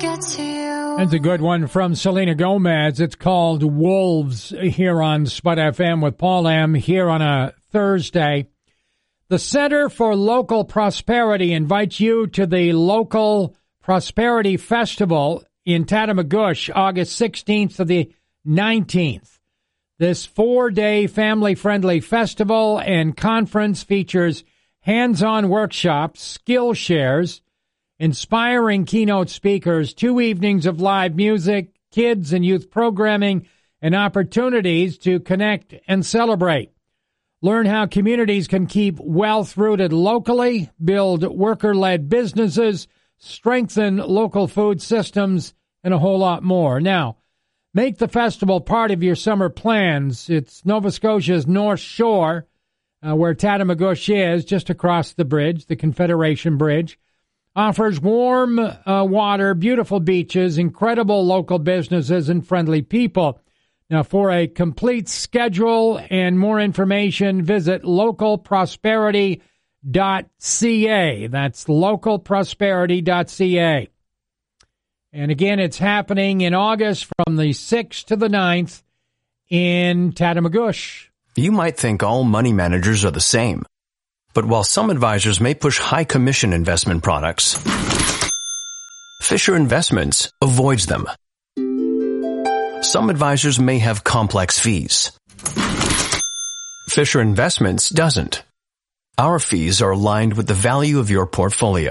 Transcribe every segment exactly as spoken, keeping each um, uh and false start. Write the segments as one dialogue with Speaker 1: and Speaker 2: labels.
Speaker 1: get to you.
Speaker 2: That's a good one from Selena Gomez. It's called Wolves here on Spud F M with Paul M. here on a Thursday. The Center for Local Prosperity invites you to the Local Prosperity Festival in Tatamagouche, August sixteenth to the nineteenth. This four-day family-friendly festival and conference features hands-on workshops, skill shares, inspiring keynote speakers, two evenings of live music, kids and youth programming, and opportunities to connect and celebrate. Learn how communities can keep wealth rooted locally, build worker-led businesses, strengthen local food systems, and a whole lot more. Now, make the festival part of your summer plans. It's Nova Scotia's North Shore, uh, where Tatamagouche is, just across the bridge, the Confederation Bridge. Offers warm uh, water, beautiful beaches, incredible local businesses, and friendly people. Now, for a complete schedule and more information, visit local prosperity dot c a. That's local prosperity dot c a. And again, it's happening in August from the sixth to the ninth in Tatamagouche.
Speaker 3: You might think all money managers are the same. But while some advisors may push high commission investment products, Fisher Investments avoids them. Some advisors may have complex fees. Fisher Investments doesn't. Our fees are aligned with the value of your portfolio.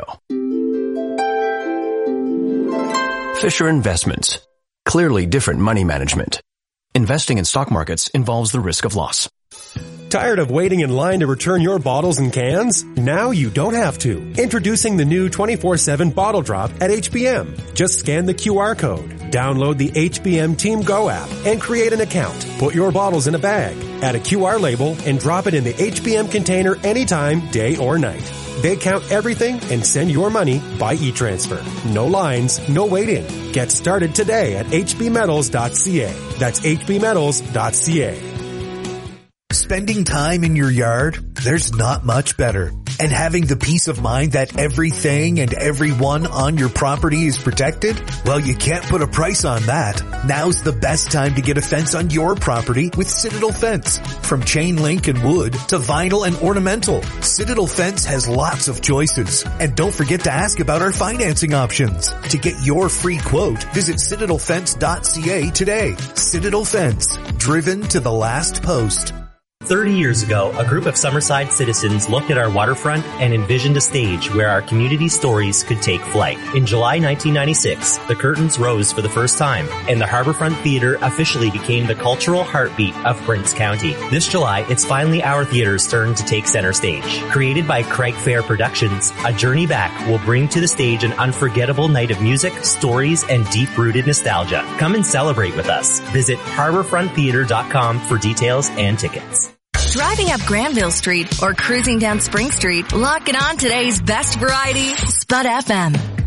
Speaker 3: Fisher Investments. Clearly different money management. Investing in stock markets involves the risk of loss.
Speaker 4: Tired of waiting in line to return your bottles and cans? Now you don't have to. Introducing the new twenty-four seven Bottle Drop at H B M. Just scan the Q R code, download the H B M Team Go app, and create an account. Put your bottles in a bag, add a Q R label, and drop it in the H B M container anytime, day or night. They count everything and send your money by e-transfer. No lines, no waiting. Get started today at h b metals dot c a. That's h b metals dot c a.
Speaker 5: Spending time in your yard, there's not much better. And having the peace of mind that everything and everyone on your property is protected? Well, you can't put a price on that. Now's the best time to get a fence on your property with Citadel Fence. From chain link and wood to vinyl and ornamental, Citadel Fence has lots of choices. And don't forget to ask about our financing options. To get your free quote, visit citadel fence dot c a today. Citadel Fence, driven to the last post.
Speaker 6: thirty years ago, a group of Summerside citizens looked at our waterfront and envisioned a stage where our community stories could take flight. In July nineteen ninety-six, the curtains rose for the first time, and the Harborfront Theater officially became the cultural heartbeat of Prince County. This July, it's finally our theater's turn to take center stage. Created by Craig Fair Productions, A Journey Back will bring to the stage an unforgettable night of music, stories, and deep-rooted nostalgia. Come and celebrate with us. Visit harborfront theater dot com for details and tickets.
Speaker 7: Driving up Granville Street or cruising down Spring Street, lock it on today's best variety, Spud F M.